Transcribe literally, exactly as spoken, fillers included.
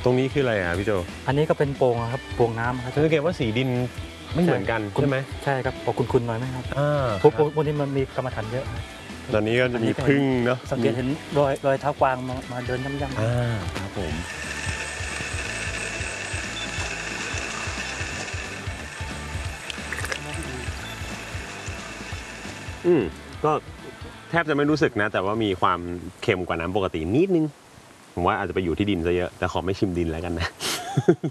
รงนี้คืออะไรอ่ะพี่โจอันนี้ก็เป็นโป่งครับโป่งน้ำครับสังเกตว่าสีดินไม่เหมือนกันใช่ไหมใช่ครับออกคุณๆหน่อยไหมครับอ่าพวกพวกนี้มันมีกรรมฐานเยอะตอนนี้ก็จะมีพึ่งเนาะสังเกตเห็นรอยรอยเท้ากวางมามาเดินย่ำๆอ่าครับผมอืมก็แทบจะไม่รู้สึกนะแต่ว่ามีความเค็มกว่าน้ำปกตินิดนึงผมว่าอาจจะไปอยู่ที่ดินซะเยอะแต่ขอไม่ชิมดินแล้วกันนะ